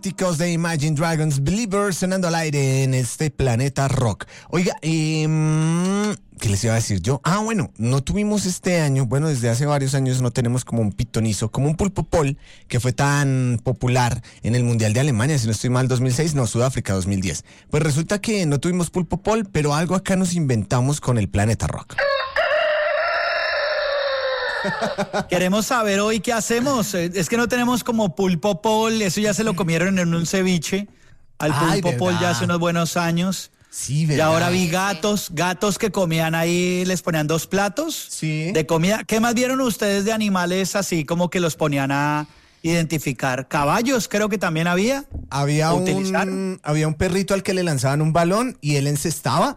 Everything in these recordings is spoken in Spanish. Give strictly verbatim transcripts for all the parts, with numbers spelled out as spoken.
Ticos de Imagine Dragons, Believers, sonando al aire en este planeta rock. Oiga, eh, ¿qué les iba a decir yo? Ah, bueno, no tuvimos este año, bueno, desde hace varios años no tenemos como un pitonizo, como un pulpo pol, que fue tan popular en el Mundial de Alemania, si no estoy mal, dos mil seis, no, Sudáfrica dos mil diez. Pues resulta que no tuvimos pulpo pol, pero algo acá nos inventamos con el planeta rock. Queremos saber hoy qué hacemos. Es que no tenemos como pulpo pol, eso ya se lo comieron en un ceviche. Al Ay, pulpo pol ¿verdad? ya hace unos buenos años. Sí, Y ¿verdad? ahora vi gatos, gatos que comían ahí, les ponían dos platos Sí. de comida. ¿Qué más vieron ustedes de animales así como que los ponían a identificar? Caballos creo que también había. Había ¿O un, utilizaron? había un perrito al que le lanzaban un balón y él encestaba.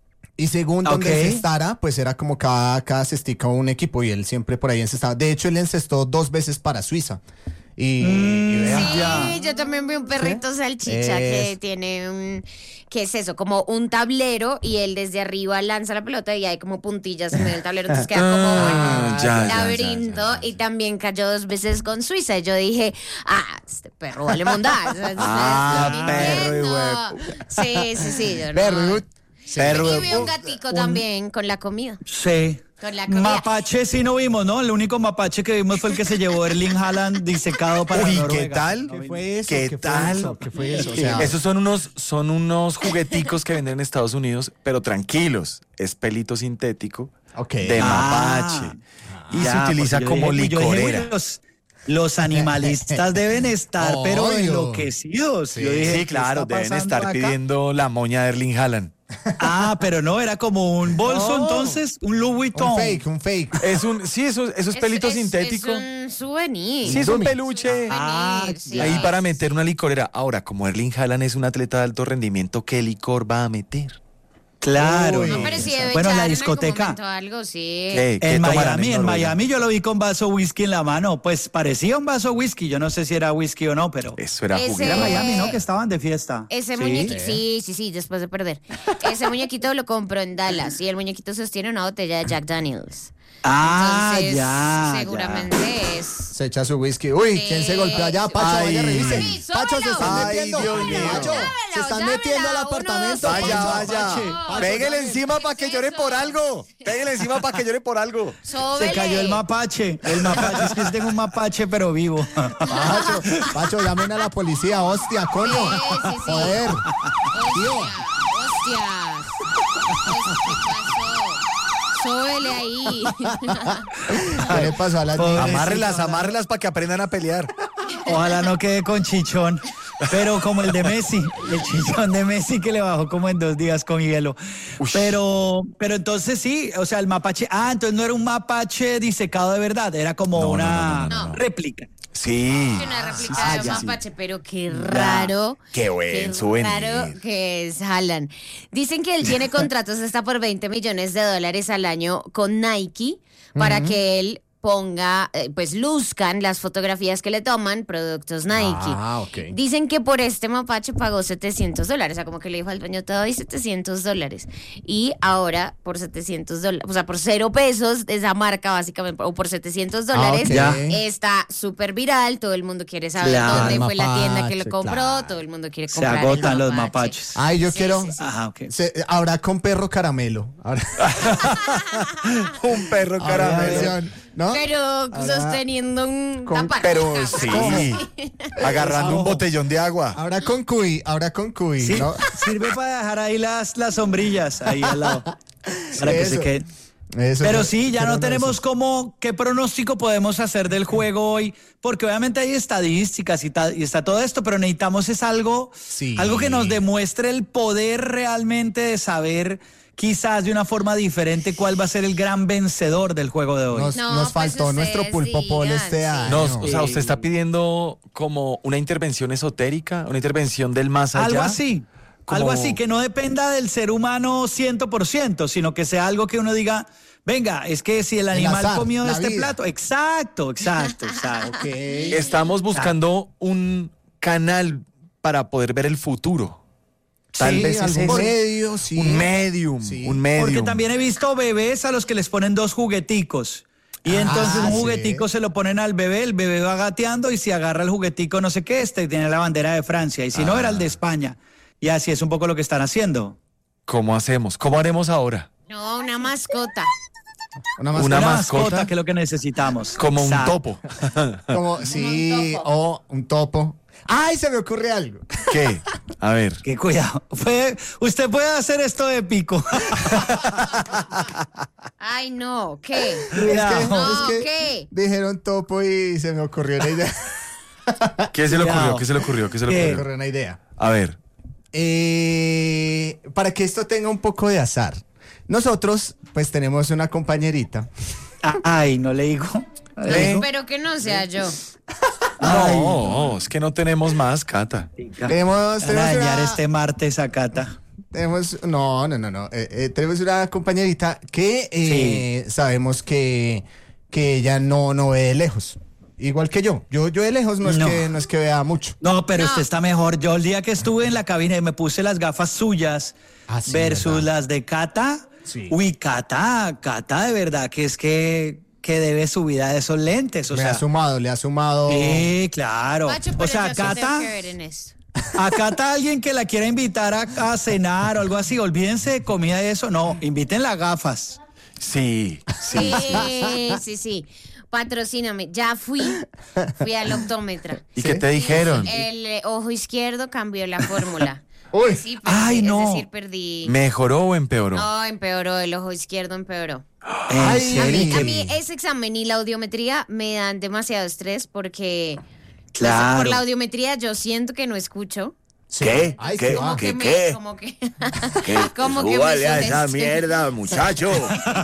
Y según donde Ok. encestara, pues era como cada, cada cestica un equipo y él siempre por ahí encestaba. De hecho, él encestó dos veces para Suiza. Y, Mm, y vea. sí. Ya. Sí, yo también vi un perrito salchicha que Es- tiene un, ¿qué es eso? Como un tablero y él desde arriba lanza la pelota y hay como puntillas en medio del tablero, entonces queda como Ah, un ya, ya, laberinto ya, ya, ya. y también cayó dos veces con Suiza y yo dije, ah, este perro vale mondad. Ah, perro y Sí, sí, sí. Yo no. Perro y- Perro Y vi un gatico también con la comida. Sí. Con la comida. Mapache sí no vimos, ¿no? El único mapache que vimos fue el que se llevó Erling Haaland disecado para Uy, Noruega. ¿qué tal? ¿Qué fue eso? ¿Qué ¿Qué fue tal? eso? ¿Qué fue eso? O sea, Esos son unos, son unos jugueticos que venden en Estados Unidos, pero tranquilos, es pelito sintético ok. de Ah. mapache. Y Ya, se utiliza porque yo como dije- yo dije, licorera. uy, Los, los animalistas deben estar, pero Obvio. enloquecidos. Yo dije, Sí, ¿qué claro, está deben pasando estar acá? pidiendo la moña de Erling Haaland. Ah, pero no, era como un bolso No. entonces, un Louis Vuitton. Un fake, un fake. Es un, sí, eso, eso es pelito es, sintético. Es un souvenir. Sí, es un Dummy. peluche. Ah, Sí. Ahí para meter una licorera. Ahora, como Erling Haaland es un atleta de alto rendimiento, ¿qué licor va a meter? Claro. Uy. No, pero si debe Bueno, en echar la en algún discoteca. momento algo, sí. ¿Qué, qué En tomarán Miami, en Noruega? Miami yo lo vi con vaso whisky en la mano. Pues parecía un vaso whisky. Yo no sé si era whisky o no, pero Eso era Ese- era juguete. Miami, ¿no? Que estaban de fiesta. Ese ¿Sí? muñequito, sí, sí, sí, después de perder. Ese muñequito lo compró en Dallas y el muñequito sostiene una botella de Jack Daniels. Ah, Entonces, ya. seguramente es. Se echa su whisky. Uy, Sí. ¿quién se golpeó allá? Pacho, Ay. vaya, revise. Sí, Pacho, se súbelo. están Ay, metiendo. Dios mío. Pacho, se están Llámela, metiendo al uno, apartamento. dos, Vaya, Pacho, vaya. Pacho, Pégale dale. encima para que llore por algo. Pégale encima para que llore por algo. Se Sóbele. cayó el mapache. El mapache, es que yo tengo un mapache, pero vivo. Pacho, Pacho, llamen a la policía, hostia, coño. Sí, sí, sí. Joder. Tío. Hostias. Hostias. ¿Qué pasó? Sóbele ahí. ¿Qué le pasó a la Pobre- niña? Amárrelas, amárrelas para que aprendan a pelear. Ojalá no quede con chichón. Pero como el de Messi, el chichón de Messi que le bajó como en dos días con hielo. Pero, pero entonces sí, o sea, el mapache. Ah, entonces no era un mapache disecado de verdad, era como No, no, una no, no, no. réplica. Sí. Una réplica Ah, de ya, un sí. mapache, pero qué raro. Qué buen souvenir. raro que es Haaland. Dicen que él tiene contratos hasta por veinte millones de dólares al año con Nike para que él ponga, eh, pues luzcan las fotografías que le toman productos Nike. Ah, ok. Dicen que por este mapache pagó setecientos dólares, o sea, como que le dijo al dueño, te doy setecientos dólares. Y ahora, por setecientos dólares, o sea, por cero pesos, esa marca básicamente, o por setecientos dólares, ok. Ya. está súper viral, todo el mundo quiere saber Claro. dónde El fue la tienda que lo mapache, compró, claro. todo el mundo quiere Se comprar el agotan los mapache. mapaches. Ay, yo Sí, quiero. sí, sí. Ajá, ok. Se, habrá con perro caramelo. Habrá Un perro habrá caramelo. versión, ¿no? Pero Ahora, sosteniendo un con- tapaco. Pero sí, agarrando un Ojo. botellón de agua. Habrá con cuy, habrá con cuy, Sí, ¿no? sirve para dejar ahí las, las sombrillas ahí al lado. Para que Eso. se queden. Eso, Pero yo sí, ya quiero no uno de tenemos esos. como qué pronóstico podemos hacer del juego hoy, porque obviamente hay estadísticas y, ta- y está todo esto, pero necesitamos es algo, Sí. algo que nos demuestre el poder realmente de saber quizás de una forma diferente cuál va a ser el gran vencedor del juego de hoy. Nos, No, nos pues faltó nuestro ustedes pulpo pol digan, este sí. año. No, o sea, Sí. usted está pidiendo como una intervención esotérica, una intervención del más allá. Algo así. Como- Algo así, que no dependa del ser humano cien por ciento, sino que sea algo que uno diga, venga, es que si el animal azar, comió de la este vida. plato, exacto, exacto, exacto. Ok. Estamos buscando un canal para poder ver el futuro. Tal Sí, vez es algún ese. medio, sí. Un medium, Sí. un medium. Porque también he visto bebés a los que les ponen dos jugueticos. Y entonces Ah, un sí. juguetico se lo ponen al bebé, el bebé va gateando y si agarra el juguetico no sé qué, este tiene la bandera de Francia y si no era el de España. Y así es un poco lo que están haciendo. ¿Cómo hacemos? ¿Cómo haremos ahora? No, una mascota. Una Una mascota. mascota. que es lo que necesitamos. Como un Exacto. topo. Como, sí, o un topo. ¡Ay, se me ocurre algo! ¿Qué? A ver. Que cuidado. Fue- usted puede hacer esto de pico. Ay, no, ¿qué? Cuidado. Es que, No, es que ¿qué? dijeron topo y se me ocurrió una idea. ¿Qué se le ocurrió? Cuidado. ¿Qué se le ocurrió? ¿Qué se le ¿Qué? Se me ocurrió? ocurrió una idea. A ver. Eh, para que esto tenga un poco de azar. Nosotros, pues tenemos una compañerita. Ah, Ay, no le digo. ¿Eh? Espero que no sea yo. No, es que no tenemos más, Cata. Tenemos, Van a tenemos dañar una- este martes a Cata. Tenemos, no, no, no, no. Eh, eh, tenemos una compañerita que eh, sabemos que, que ella no, no ve de lejos. Igual que yo. Yo, yo de lejos no es, No. Que, no es que vea mucho. No, pero No. usted está mejor. Yo el día que estuve en la cabina y me puse las gafas suyas Ah, sí, versus ¿verdad? las de Cata. Sí. Uy, Cata, Cata de verdad que es que, que debe su vida a esos lentes. O le sea, ha sumado, le ha sumado. sí, claro. Pacho, pero o sea, yo sí tengo Cata, que ver en esto. a Cata alguien que la quiera invitar a, a cenar o algo así, olvídense de comida y eso. No, inviten las gafas. Sí, sí. Sí, sí, sí. Patrocíname. Ya fui. Fui al optómetra. ¿Y qué te dijeron? El eh, ojo izquierdo cambió la fórmula. Uy, Sí, perdí, Ay, no. Es decir, perdí. ¿Mejoró o empeoró? No, empeoró. El ojo izquierdo empeoró. ¿En Ay, A mí, serio? a mí ese examen y la audiometría me dan demasiado estrés porque pues, Claro. por la audiometría yo siento que no escucho. sí. ¿Qué? Ay, ¿Qué? sí, Como va. que me, qué? como que, ¿Qué? como que me Súbale a esa sugestiono. mierda, muchacho.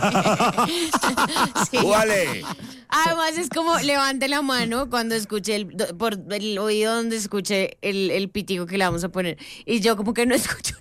Sí. Súbale. Además es como levante la mano cuando escuche el, do- por el oído donde escuche el, el pitico que le vamos a poner. Y yo como que no escucho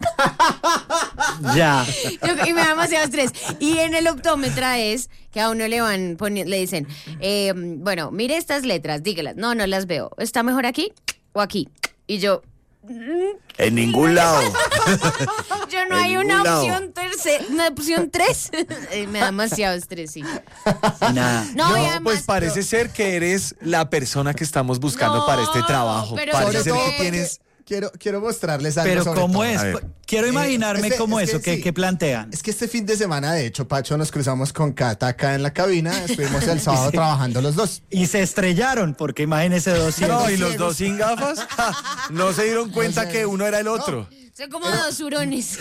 Ya. Yo- y me da demasiado estrés. Y en el optómetra es que a uno le van poniendo, le dicen, eh, bueno, mire estas letras, dígalas. No, no las veo. ¿Está mejor aquí o aquí? Y yo, En ningún lado. yo no En hay una ningún lado. opción tercera, una opción tres. Eh, me da demasiado estrés, sí. Nada. No, No, y además- pues parece ser que eres la persona que estamos buscando No, para este trabajo. pero Parece yo ser creo que que- tienes... Quiero, quiero mostrarles algo. Pero sobre ¿cómo todo. es? A ver. Quiero Eh, imaginarme este- cómo es que eso, ¿qué, sí. qué plantean? Es que este fin de semana, de hecho, Pacho, nos cruzamos con Cata acá en la cabina. Estuvimos el sábado Sí. trabajando los dos. Y se estrellaron, porque imagínense dos ciegos. No, y los dos sin gafas, ja, no se dieron cuenta sé. que uno era el otro. Son como dos hurones.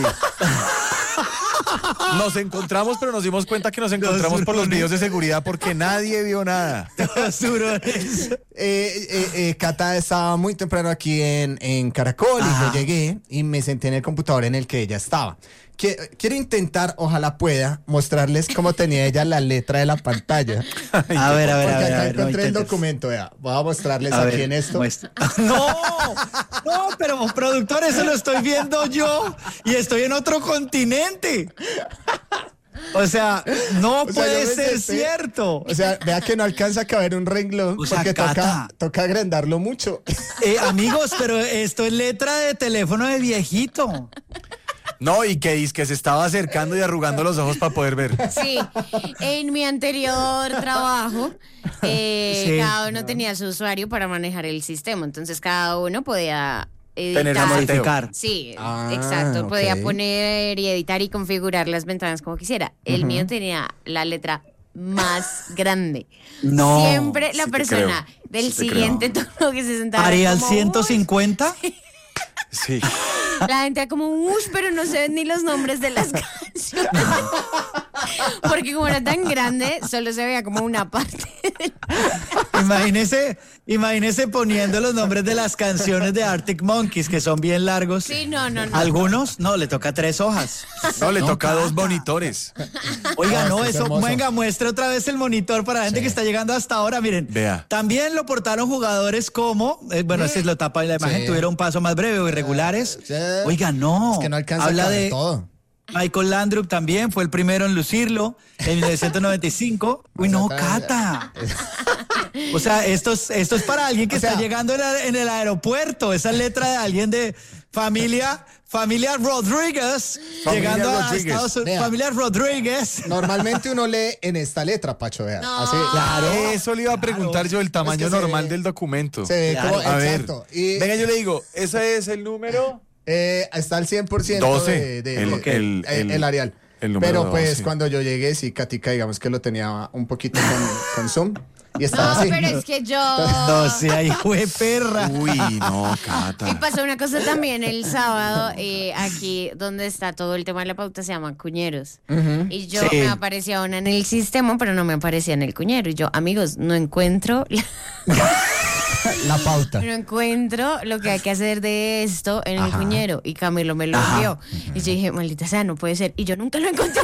Nos encontramos, pero nos dimos cuenta que nos encontramos por los videos de seguridad porque nadie vio nada. Dos hurones. Eh, eh, eh, Cata estaba muy temprano aquí en, en Caracol y Ajá. yo llegué y me senté en el computador en el que ella estaba. Que- Quiero intentar, ojalá pueda, mostrarles cómo tenía ella la letra de la pantalla. A ver, a ver, a Porque ver. acá a ver, no encontré el intentes. documento, vea. Voy a mostrarles A aquí ver, en esto. muestra. No, no, pero productor, eso lo estoy viendo yo y estoy en otro continente. O sea, no O sea, puede yo me ser senté- cierto. O sea, vea que no alcanza a caber un renglón O sea, porque toca, Cata. toca agrandarlo mucho. Eh, amigos, pero esto es letra de teléfono de viejito. No, y que dice que se estaba acercando y arrugando los ojos para poder ver. Sí, en mi anterior trabajo, eh, Sí. cada uno tenía su usuario para manejar el sistema, entonces cada uno podía editar. Tener A Seteo. modificar. Sí, Ah, exacto, ok. podía poner y editar y configurar las ventanas como quisiera. El mío tenía la letra más grande. No. Siempre la Sí te persona creo, del sí te siguiente turno que se sentaba. Arial como, "Uy", ciento cincuenta. Sí. la gente era como, uff, pero no se ven ni los nombres de las canciones. Porque como era tan grande, solo se veía como una parte. Imagínese, imagínese poniendo los nombres de las canciones de Arctic Monkeys, que son bien largos. Sí, no, no, no. Algunos, no, le toca tres hojas. No, le toca dos monitores. Oiga, Ah, no, esto es eso, hermoso. venga, muestre otra vez el monitor para la gente que está llegando hasta ahora. Miren, Vea. también lo portaron jugadores como, eh, bueno, ese es lo tapa la imagen, Sí. tuvieron un paso más breve o irregulares. Sí. Oiga, no. Es que no alcanza habla a caber de, todo. Michael Landruk también fue el primero en lucirlo en mil novecientos noventa y cinco. Uy, no, Cata. O sea, esto es, esto es para alguien que O sea, está llegando en, la- en el aeropuerto. Esa letra de alguien de familia, familia Rodríguez, Familia llegando a Rodríguez. Estados Unidos. Vea. Familia Rodríguez. Normalmente uno lee en esta letra, Pacho, vea. No. Así, Claro, eso le iba a preguntar yo, el tamaño Es que se normal ve- del documento. se ve como, A ver, exacto. Y venga, yo le digo, ese es el número. eh, está al cien por ciento doce. de, de- El- ok, el- eh, el- el Arial. el número Pero dos, pues sí. cuando yo llegué, sí, Katica, digamos que lo tenía un poquito con, con zoom y estaba No, así. pero es que yo... No, sí, ahí fue perra. Uy, no, Cata. Y pasó una cosa también el sábado, eh, aquí donde está todo el tema de la pauta, se llama Cuñeros. Y yo Sí. me aparecía una en el sistema, pero no me aparecía en el Cuñero. Y yo, amigos, no encuentro, la- La pauta. no encuentro lo que hay que hacer de esto en el Ajá. Cuñero. Y Camilo me lo Ajá. envió. Y yo dije, maldita sea, no puede ser. Y yo nunca lo encontré.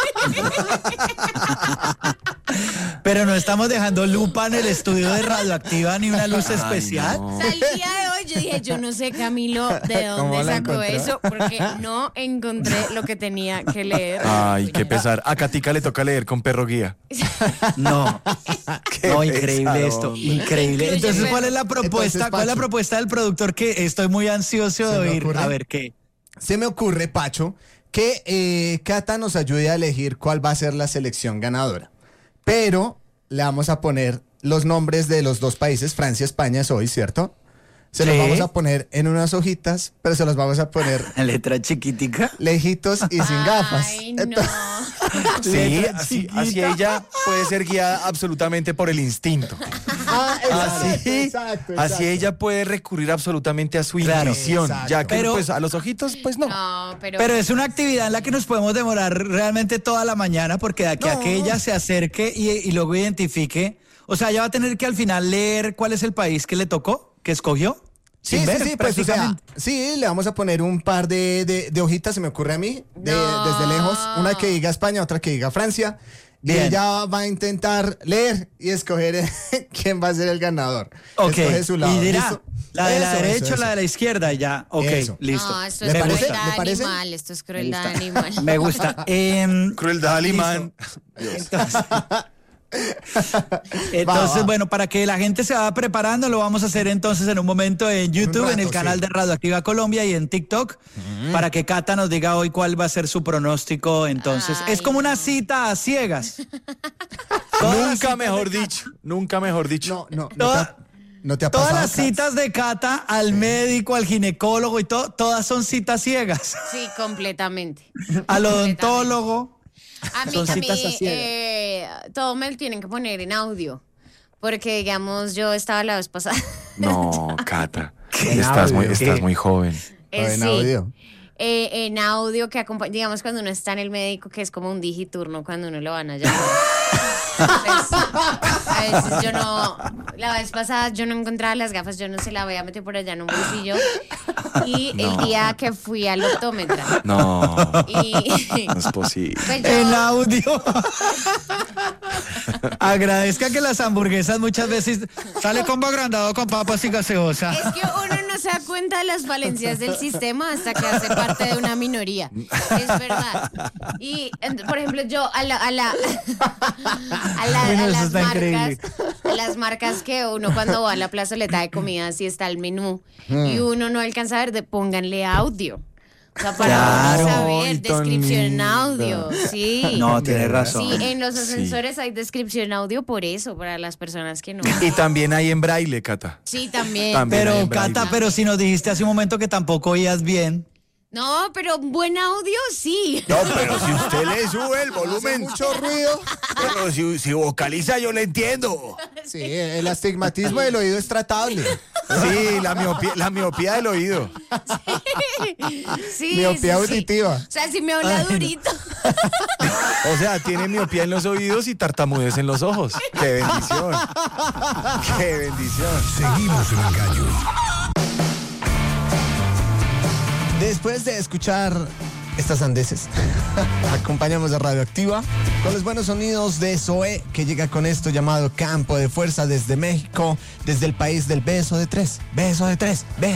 Pero no estamos dejando lupa en el estudio de Radioactiva ni una luz Ay, especial. no. O sea, el día de hoy yo dije, yo no sé, Camilo, de ¿Cómo dónde la sacó encontró? eso, porque no encontré lo que tenía que leer. Ay, qué pesar. A Katica le toca leer con perro guía. No, Qué no, increíble pesado. esto, increíble. Incluye Entonces, perro. ¿cuál es la propuesta? Entonces, ¿Cuál es la Pacho. propuesta del productor que estoy muy ansioso ¿Se de me oír? ocurre? A ver qué. Se me ocurre, Pacho, que eh, Cata nos ayude a elegir cuál va a ser la selección ganadora. Pero le vamos a poner los nombres de los dos países, Francia y España es hoy, ¿cierto? Se los Sí. vamos a poner en unas hojitas, pero se los vamos a poner La letra chiquitica. lejitos y sin gafas. Ay, no. Entonces- Sí, Letra así, chiquita. así ella puede ser guiada absolutamente por el instinto. Ah, exacto, Así, exacto, así exacto. ella puede recurrir absolutamente a su Claro. intuición, Exacto. ya que Pero- pues a los ojitos pues no. No, pero... Pero es una actividad en la que nos podemos demorar realmente toda la mañana porque de aquí a No. que ella se acerque y, y luego identifique, o sea, ella va a tener que al final leer cuál es el país que le tocó, que escogió. Sí, sin sí, ver, sí, pues o sea, prácticamente. sí, le vamos a poner un par de, de- de hojitas, se me ocurre a mí, de- No. desde lejos, una que diga España, otra que diga Francia, y Bien. ella va a intentar leer y escoger eh, quién va a ser el ganador. Ok, Escoge su lado. y dirá, ¿listo? la de la Eso, derecha eso, o la de la izquierda, y ya, ok, Eso. listo. No, esto ¿Le es parece? crueldad ¿Le parece? animal, esto es crueldad animal. Me gusta. Em, Crueldad alemán. Entonces, Va, va. bueno, para que la gente se vaya preparando, lo vamos a hacer entonces en un momento en YouTube, rato, en el canal sí. de Radioactiva Colombia y en TikTok, para que Cata nos diga hoy cuál va a ser su pronóstico. Entonces, Ay, es como una no. cita a ciegas. Todas las Nunca citas mejor de dicho, nunca mejor dicho. No, no, no, Toda- te, ha, no te ha Todas pasado. las Katz? citas de Cata al médico, al ginecólogo y todo, todas son citas ciegas. Sí, completamente. Al odontólogo. A mí, Son a mí citas a ciegas. eh, todo me lo tienen que poner en audio. Porque, digamos, yo estaba la vez pasada. No, Cata. En Estás muy, audio. estás ¿Qué? muy joven. Eh, en sí. audio. Eh, en audio que acompaña, digamos, cuando uno está en el médico, que es como un digiturno cuando uno lo van a llamar. Pues, a veces yo no, la vez pasada yo no encontraba las gafas, yo no se la había metido por allá en un bolsillo. Y el día que fui al optómetra, No, y no es posible. pues yo- En audio. Agradezca que las hamburguesas muchas veces sale combo agrandado con papas y gaseosa. es que uno no se da cuenta de las falencias del sistema hasta que hace parte de una minoría. Es verdad. Y, ent- por ejemplo, yo a la, a la, a la- Bueno, a eso las está marcas, increíble. a las marcas que uno cuando va a la plazoleta de comida, así está el menú, y uno no alcanza a ver, de pónganle audio. O sea, para Claro. uno saber, Ay, tan descripción en linda. audio. Sí. No, tiene razón. Sí, en los Sí. ascensores hay descripción audio por eso, para las personas que no. Y también hay en braille, Cata. Sí, también. También. Pero, en braille. Cata, pero si nos dijiste hace un momento que tampoco oías bien. No, pero buen audio sí. No, pero si usted le sube el Hace volumen, mucho ruido. pero si, si vocaliza yo le entiendo. Sí, el astigmatismo del oído es tratable. Sí, la miopía, la miopía del oído. Sí, Miopía sí, sí. auditiva. O sea, si me habla durito. O sea, tiene miopía en los oídos y tartamudez en los ojos. ¡Qué bendición! ¡Qué bendición! Seguimos en el gallo. Después de escuchar estas sandeces, acompañamos a Radioactiva con los buenos sonidos de Zoé, que llega con esto llamado Campo de Fuerza desde México, desde el país del beso de tres. Beso de tres. Beso